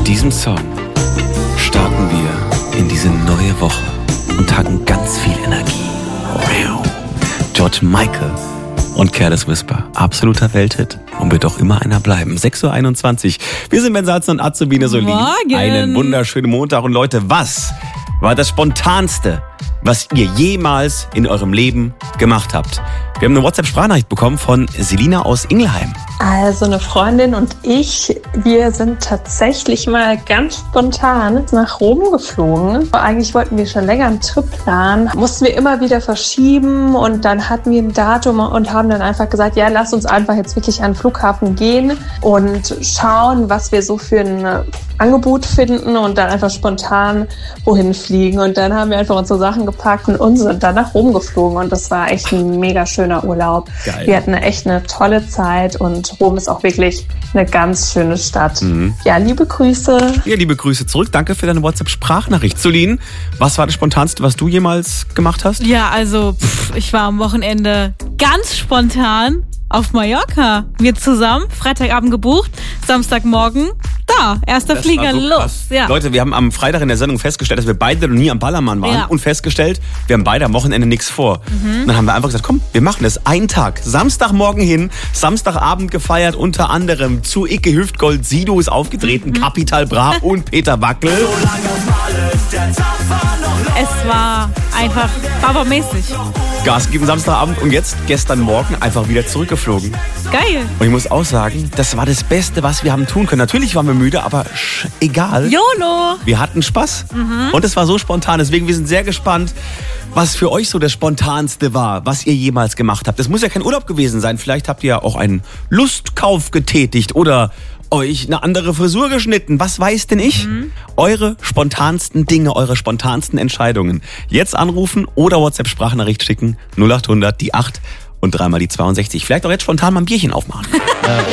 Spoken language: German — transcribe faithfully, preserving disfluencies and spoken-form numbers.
diesem Song starten wir in diese neue Woche und tanken ganz viel Energie. George Michael und Careless Whisper. Absoluter Welthit und wird auch immer einer bleiben. sechs Uhr einundzwanzig. Wir sind Ben Salzen und Azubine Solin. Morgen. Einen wunderschönen Montag. Und Leute, was war das Spontanste, was ihr jemals in eurem Leben gemacht habt? Wir haben eine WhatsApp-Sprachnachricht bekommen von Selina aus Ingelheim. Also eine Freundin und ich, wir sind tatsächlich mal ganz spontan nach Rom geflogen. Eigentlich wollten wir schon länger einen Trip planen, mussten wir immer wieder verschieben und dann hatten wir ein Datum und haben dann einfach gesagt, ja, lass uns einfach jetzt wirklich an den Flughafen gehen und schauen, was wir so für ein Angebot finden und dann einfach spontan wohin fliegen. Und dann haben wir einfach unsere Sachen gepackt und sind dann nach Rom geflogen und das war echt ein mega schöner Urlaub. Geil. Wir hatten echt eine tolle Zeit und Rom ist auch wirklich eine ganz schöne Stadt. Mhm. Ja, liebe Grüße. Ja, liebe Grüße zurück. Danke für deine WhatsApp-Sprachnachricht. Solin, was war das Spontanste, was du jemals gemacht hast? Ja, also pff, ich war am Wochenende ganz spontan auf Mallorca. Wir zusammen, Freitagabend gebucht, Samstagmorgen da, erster Das Flieger war so los. krass. Ja. Leute, wir haben am Freitag in der Sendung festgestellt, dass wir beide noch nie am Ballermann waren Ja. und festgestellt, wir haben beide am Wochenende nichts vor. Mhm. Dann haben wir einfach gesagt, komm, wir machen das einen Tag. Samstagmorgen hin, Samstagabend gefeiert, unter anderem zu Icke Hüftgold, Sido ist aufgetreten, Mhm. Capital Bra und Peter Wackel. Es war einfach babamäßig. Gas geben Samstagabend und jetzt, gestern Morgen, einfach wieder zurückgeflogen. Geil. Und ich muss auch sagen, das war das Beste, was wir haben tun können. Natürlich waren wir müde, aber sch- egal. YOLO. Wir hatten Spaß und es war so spontan. Deswegen, wir sind sehr gespannt, was für euch so das Spontanste war, was ihr jemals gemacht habt. Das muss ja kein Urlaub gewesen sein. Vielleicht habt ihr ja auch einen Lustkauf getätigt oder euch eine andere Frisur geschnitten. Was weiß denn ich? Mhm. Eure spontansten Dinge, eure spontansten Entscheidungen. Jetzt anrufen oder WhatsApp-Sprachnachricht schicken. null acht hundert, die acht und dreimal die zweiundsechzig. Vielleicht auch jetzt spontan mal ein Bierchen aufmachen.